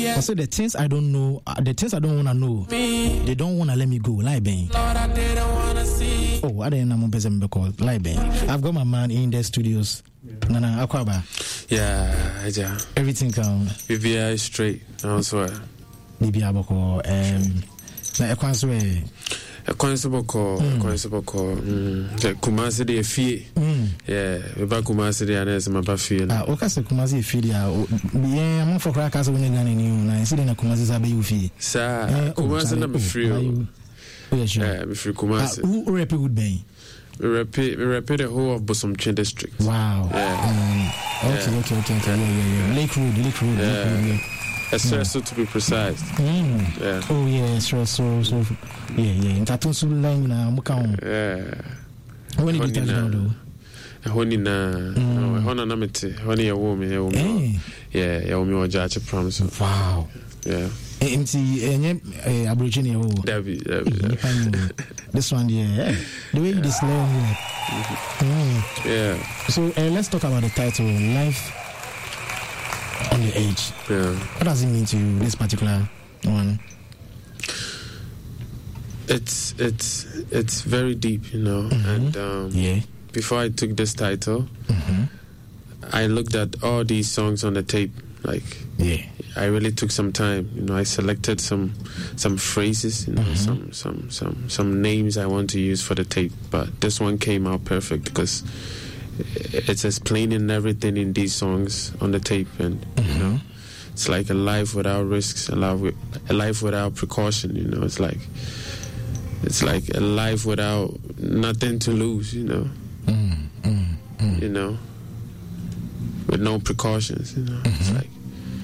Also, the things I don't know, the things I don't want to know, they don't want to let me go. Like Ben. Oh, I didn't know because like Ben. I've got my man in the studios. Nana Akwaba. Yeah. Everything come. BBI straight. I swear. BBI boko. Na ekwanswe. Ekwanseboko. Kumasi de fie. Yeah, we ba Kumasi de anes ma ba fie. O ka se Kumasi fie dia. Bien, am for crack as we na ni na si de na Kumasi za be you fie. Sa Kumasi na be free. Yeah, sure. Yeah, be free Kumasi. Who rap would be? We repeat the whole of Bosomchin district. Wow. Yeah. Okay. Yeah. Lake Road. Yeah. Espresso to be precise. Yeah. Oh yeah, so. Yeah. In Tatunsu line na muka. Yeah. When did you touch down though? Honey na mete. Honey ya woman. Yeah, ya woman wajache promise. Wow. Yeah. Aborigine Debbie. This one, yeah. The way you display Yeah. So let's talk about the title, Life on the Edge. Yeah. What does it mean to you, this particular one? It's very deep, you know. And before I took this title, I looked at all these songs on the tape. Like, I really took some time. You know, I selected some phrases, you know, some names I want to use for the tape. But this one came out perfect because it's explaining everything in these songs on the tape, and you know, it's like a life without risks, a life without precaution. You know, it's like a life without nothing to lose. You know, you know. With no precautions, you know. It's like,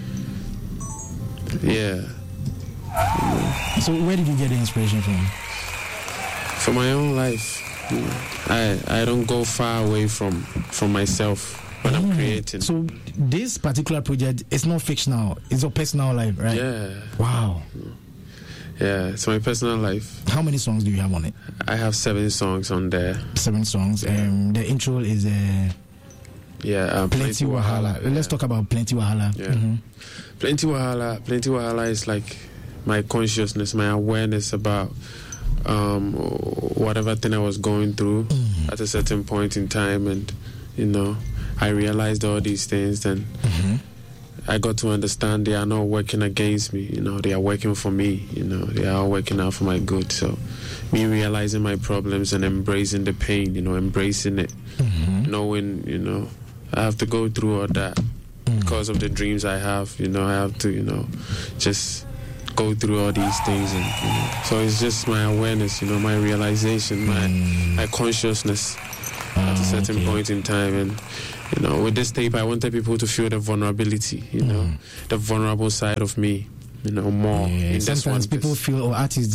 yeah. So where did you get the inspiration from? For my own life. You know, I don't go far away from myself when I'm creating. So this particular project is not fictional. It's your personal life, right? Yeah. Wow. Yeah, it's my personal life. How many songs do you have on it? I have 7 songs on there. 7 songs. The intro is Plenty Wahala. Let's talk about Plenty Wahala. Yeah. Plenty Wahala is like my consciousness, my awareness about whatever thing I was going through at a certain point in time, and you know, I realized all these things, and I got to understand they are not working against me. You know, they are working for me. You know, they are all working out for my good. So, me realizing my problems and embracing the pain. You know, embracing it, knowing, you know, I have to go through all that because of the dreams I have. You know, I have to, you know, just go through all these things, and you know, so it's just my awareness, you know, my realization, my consciousness at a certain point in time. And you know, with this tape, I wanted people to feel the vulnerability, you know, the vulnerable side of me, you know, more. Yeah. Sometimes people feel, artists,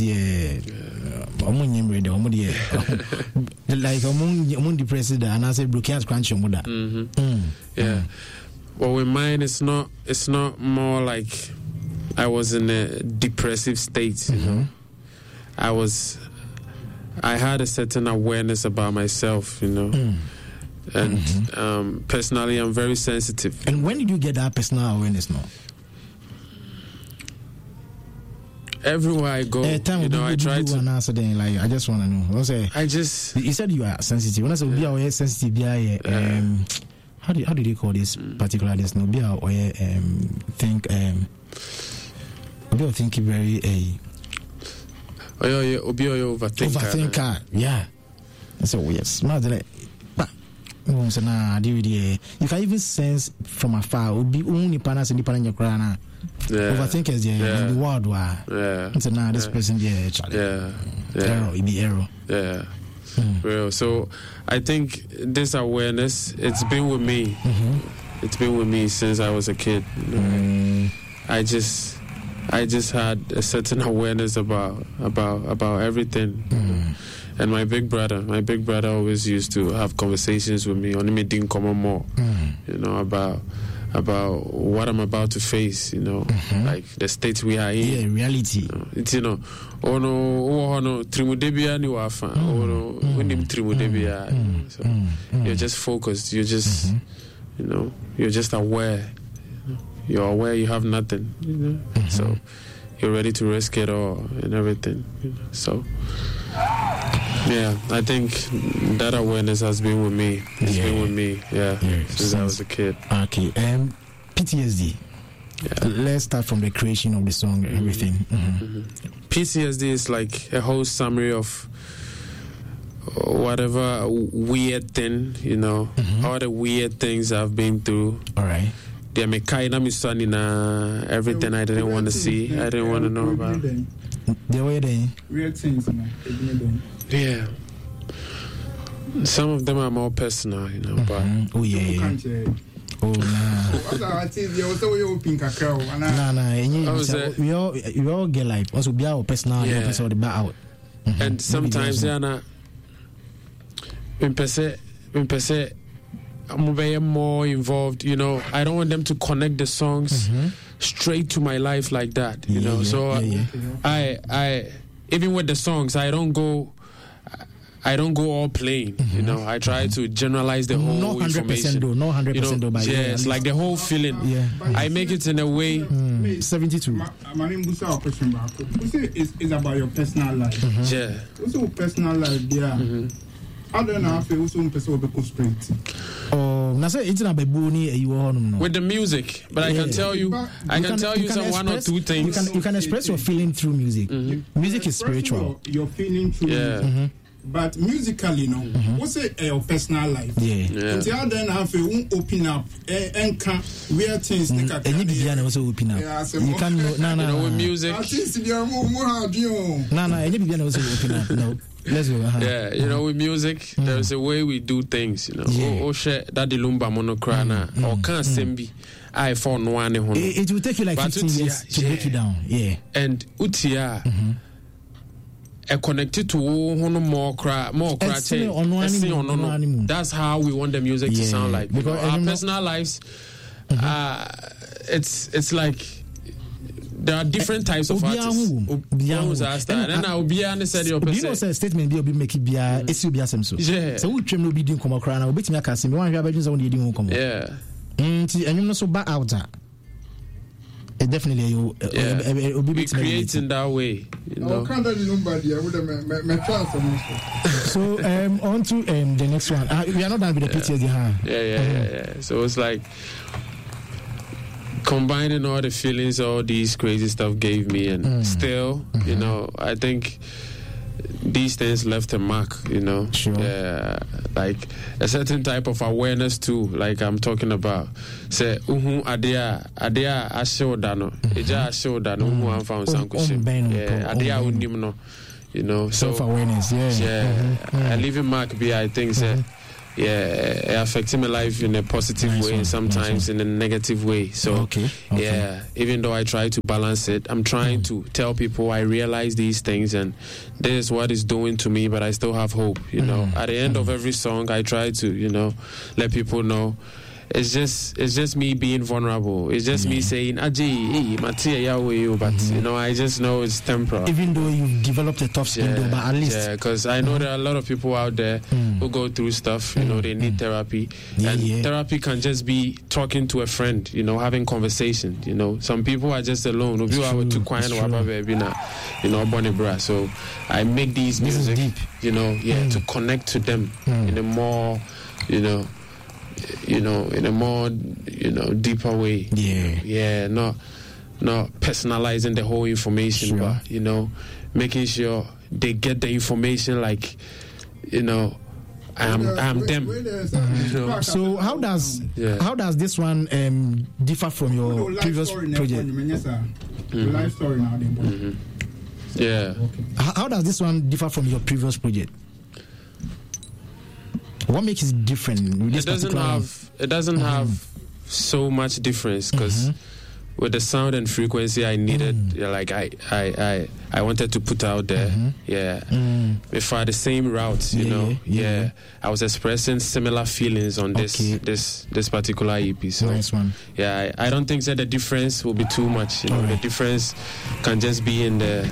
like among depressed and I say broken crunch yeah. Well, with mine, it's not more like I was in a depressive state, you know. I had a certain awareness about myself, you know. And personally, I'm very sensitive. And when did you get that personal awareness now? Everywhere I go, you know, I try to. Like, I just want to know. You said you are sensitive. When I say we are sensitive, how do they call this particular this? No, be our think very overthinker. Yeah. So yes, you can even sense from afar. Only partners in the partner crana. Overthinkers, the world war. So now this person, error, it be error. Yeah. Real. So I think this awareness, it's been with me. It's been with me since I was a kid. You know? I just had a certain awareness about everything. And my big brother always used to have conversations with me on me didn't come more, you know, about what I'm about to face, you know, like the state we are in. Yeah, reality. It's, you know, trimudebia ni wafa, unim trimudebia. So you're just focused. You're just, you know, you're just aware. you're aware you have nothing, you know. So you're ready to risk it all and everything, you know. So yeah, I think that awareness has been with me. It's been with me, since I was a kid. Okay, PTSD. Yeah. Let's start from the creation of the song and everything. PTSD is like a whole summary of whatever weird thing, you know, all the weird things I've been through. All right. Everything I didn't want to see, I didn't want to know about. The way they weird things, yeah. Some of them are more personal, you know, but oh yeah. Oh no. We all get like also be our personal, personal the back out. And sometimes when per se I'm more involved, you know. I don't want them to connect the songs straight to my life like that, you know. So I even with the songs, I don't go all plain, you know. I try to generalize the whole information. No 100% though, but yes, like the whole feeling. Yeah, I make it in a way. 72. My name is question. It's about your personal life. Yeah. Also personal life, yeah. I don't know if you also be straight. Oh, now say it's not by Boni. With the music, but I can tell you, some one or two things. You can express your feeling through music. Music is spiritual. Your feeling through music. But musically, no. What's your personal life? Until then, have you open up and can weird things. And you begin also open up. You can no. With music. I think you are more no. And you begin also open up. No. Let's go. Yeah, you know, with music, there's a way we do things, you know. Oh, shit, that the lumba monocrana or can't sembi. I found one. It will take you like 15 years to break it down. Yeah. And Utia. Connected to more cry. That's how we want the music to sound like. Because our personal lives, it's like there are different types of artists. And then I'll be on the side of your person. You know, say statement be obi make it be a so. So we trim no be din come cry na obi timi aka se me wan hwa ba dwun say we din come. Yeah. And no so ba out. Definitely, you we create in that way. You know? So on to the next one. We are not done with the PTSD, huh? Yeah. So it's like combining all the feelings all these crazy stuff gave me, and still, you know, I think these things left a mark, you know. Sure. Like a certain type of awareness too, like I'm talking about. Say adia ashodano. Eja ashodano I'm found sankushim. Adia unimno. You know. Self-awareness, I leave a mark be, I think it affects my life in a positive way and sometimes in a negative way. So even though I try to balance it, I'm trying to tell people I realize these things and this is what it's doing to me, but I still have hope, you know. At the end of every song, I try to, you know, let people know it's just me being vulnerable. It's just me saying, Aji, Matia Yahweh, but you know, I just know it's temporal. Even though you've developed a tough skin, though, but at least. Yeah, because I know there are a lot of people out there who go through stuff, you know, they need therapy. Therapy can just be talking to a friend, you know, having conversation, you know. Some people are just alone. So I make these music, you know, to connect to them in a more, in a more, deeper way. Not personalizing the whole information, but, you know, making sure they get the information like, you know, I'm them. You know? So how does this one differ from your previous project? Life story now. Yeah. How does this one differ from your previous project? What makes it different? It doesn't have so much difference because with the sound and frequency I needed, like I wanted to put out there, if I the same route, you know, I was expressing similar feelings on this particular EP. So nice one. I don't think that the difference will be too much. You know, the difference can just be in the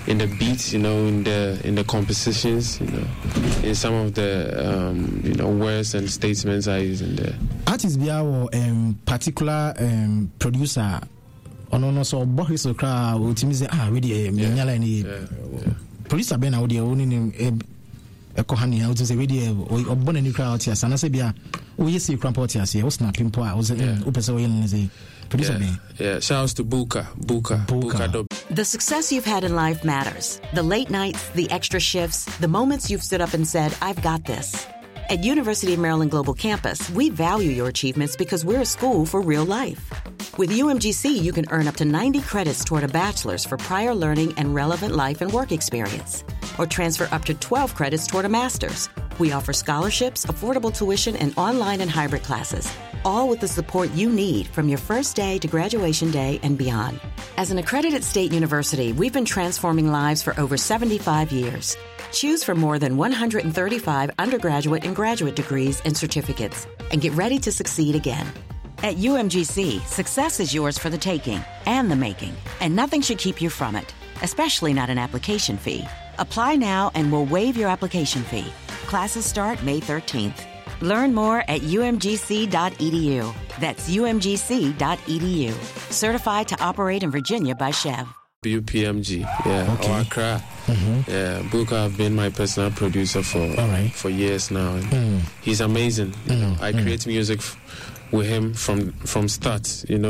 in the beats, in the compositions, in some of the words and statements I use in there. Artist be our particular producer. No, so Boris Okra will say, really, producer Ben audio only a kohani out to say radio or born a new crowd here. Sana Sabia, we see Crampot here, was not Pimpo, I was a producer. Yeah, shouts to Buka. The success you've had in life matters. The late nights, the extra shifts, the moments you've stood up and said, I've got this. At University of Maryland Global Campus, we value your achievements because we're a school for real life. With UMGC, you can earn up to 90 credits toward a bachelor's for prior learning and relevant life and work experience, or transfer up to 12 credits toward a master's. We offer scholarships, affordable tuition, and online and hybrid classes, all with the support you need from your first day to graduation day and beyond. As an accredited state university, we've been transforming lives for over 75 years. Choose from more than 135 undergraduate and graduate degrees and certificates, and get ready to succeed again. At UMGC, success is yours for the taking and the making, and nothing should keep you from it, especially not an application fee. Apply now and we'll waive your application fee. Classes start May 13th. Learn more at umgc.edu. That's umgc.edu. Certified to operate in Virginia by Chev. WPMG, or Accra. Yeah, Buka have been my personal producer for years now. He's amazing. I create music with him from start.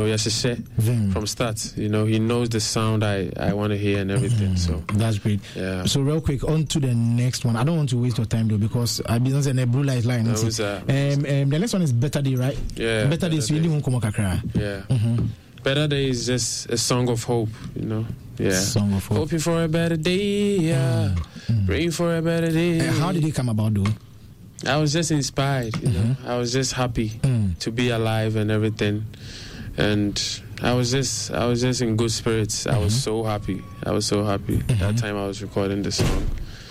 From start. He knows the sound I want to hear and everything. So that's great. Yeah. So real quick, on to the next one. I don't want to waste your time though, because I business and a blue light line. The next one is Better Day, right? Yeah. Better Day. So you didn't come Accra. Yeah. Better Day is just a song of hope. Yeah. Song of hope. Hoping for a better day. Yeah. Praying for a better day. How did it come about though? I was just inspired, I was just happy to be alive and everything, and I was just in good spirits. I was so happy. That time I was recording the song,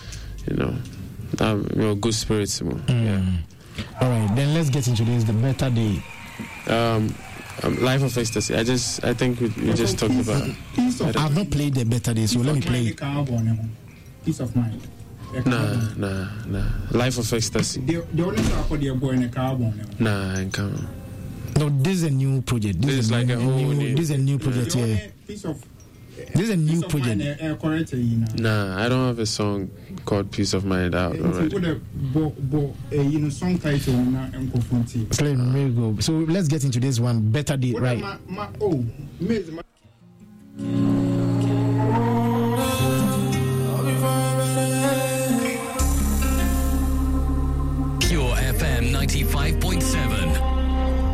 good spirits. Yeah. All right, then let's get into this. The Better Day. Life of Ecstasy. I think we just talked about. I've not played the Better Day, so let me play it. Peace of mind. Nah. Life of Ecstasy. The only for the boy in a car. Nah, I can't. No, this is a new project. This is like a whole new. This is a new project here. Piece of. This is a new project. Nah, I don't have a song called Peace of Mind out already. Song title. So let's get into this one. Better Day, right?